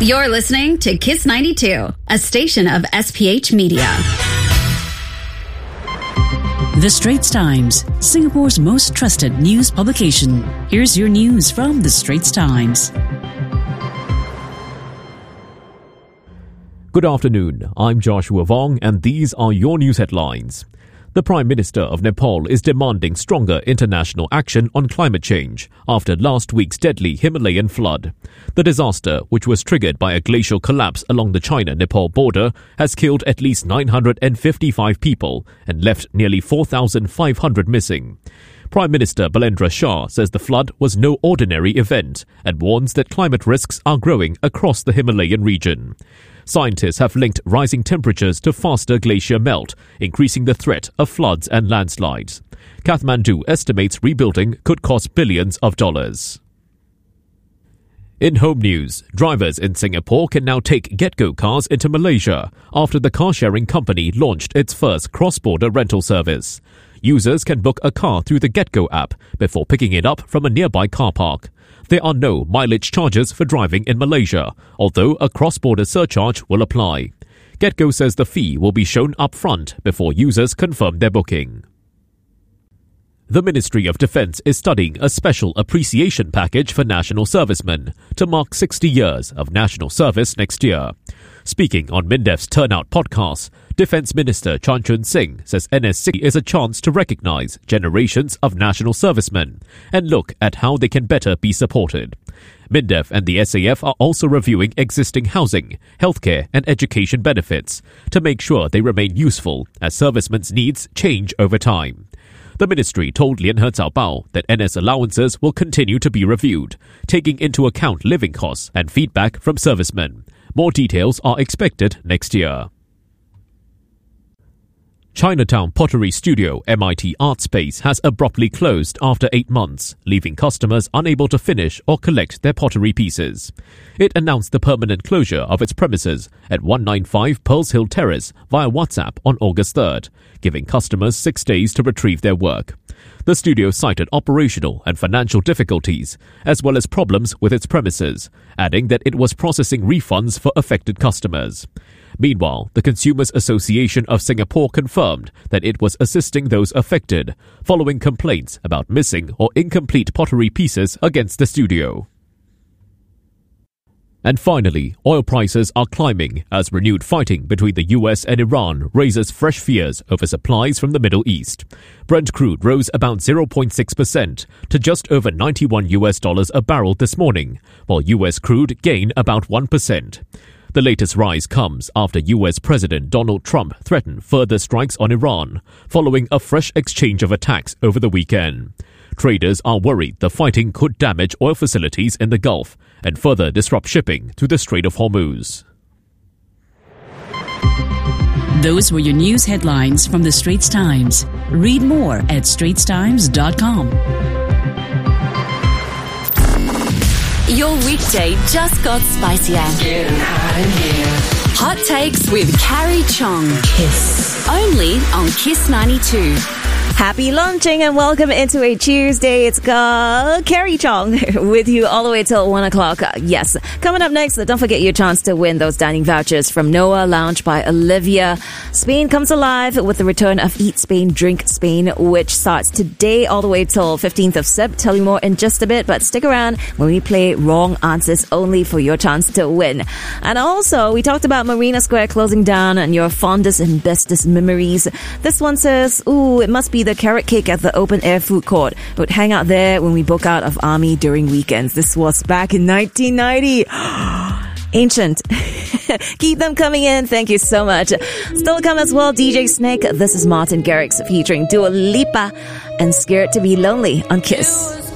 You're listening to Kiss 92, a station of SPH Media. The Straits Times, Singapore's most trusted news publication. Here's your news from The Straits Times. Good afternoon, I'm Joshua Vong and these are your news headlines. The Prime Minister of Nepal is demanding stronger international action on climate change after last week's deadly Himalayan flood. The disaster, which was triggered by a glacial collapse along the China-Nepal border, has killed at least 955 people and left nearly 4,500 missing. Prime Minister Balendra Shah says the flood was no ordinary event and warns that climate risks are growing across the Himalayan region. Scientists have linked rising temperatures to faster glacier melt, increasing the threat of floods and landslides. Kathmandu estimates rebuilding could cost billions of dollars. In home news, drivers in Singapore can now take GetGo cars into Malaysia after the car-sharing company launched its first cross-border rental service. Users can book a car through the GetGo app before picking it up from a nearby car park. There are no mileage charges for driving in Malaysia, although a cross-border surcharge will apply. GetGo says the fee will be shown up front before users confirm their booking. The Ministry of Defence is studying a special appreciation package for national servicemen to mark 60 years of national service next year. Speaking on MINDEF's Turnout podcast, Defence Minister Chan Chun Sing says NS60 is a chance to recognise generations of national servicemen and look at how they can better be supported. MINDEF and the SAF are also reviewing existing housing, healthcare and education benefits to make sure they remain useful as servicemen's needs change over time. The ministry told Lianhe Zaobao that NS allowances will continue to be reviewed, taking into account living costs and feedback from servicemen. More details are expected next year. Chinatown Pottery Studio MIT Art Space has abruptly closed after 8 months, leaving customers unable to finish or collect their pottery pieces. It announced the permanent closure of its premises at 195 Pearls Hill Terrace via WhatsApp on August 3rd, giving customers 6 days to retrieve their work. The studio cited operational and financial difficulties, as well as problems with its premises, adding that it was processing refunds for affected customers. Meanwhile, the Consumers Association of Singapore confirmed that it was assisting those affected, following complaints about missing or incomplete pottery pieces against the studio. And finally, oil prices are climbing as renewed fighting between the US and Iran raises fresh fears over supplies from the Middle East. Brent crude rose about 0.6% to just over $91 a barrel this morning, while US crude gained about 1%. The latest rise comes after US President Donald Trump threatened further strikes on Iran, following a fresh exchange of attacks over the weekend. Traders are worried the fighting could damage oil facilities in the Gulf and further disrupt shipping through the Strait of Hormuz. Those were your news headlines from The Straits Times. Read more at straitstimes.com. Your weekday just got spicier. Getting hot in here. Hot Takes with Carrie Chong. Kiss. Only on Kiss 92. Happy launching and welcome into a Tuesday. It's Carrie Chong with you all the way till 1 o'clock. Yes. Coming up next, don't forget your chance to win those dining vouchers from Noah Lounge by Olivia. Spain comes alive with the return of Eat Spain, Drink Spain, which starts today all the way till 15th of Sep. Tell you more in just a bit, but stick around when we play Wrong Answers Only for your chance to win. And also, we talked about Marina Square closing down and your fondest and bestest memories. This one says, it must be the carrot cake at the open air food court. Would hang out there when we book out of army during weekends. This was back in 1990. Ancient. Keep them coming in. Thank you so much. Still to come as well, DJ Snake. This is Martin Garrix featuring Dua Lipa and Scared to Be Lonely on Kiss.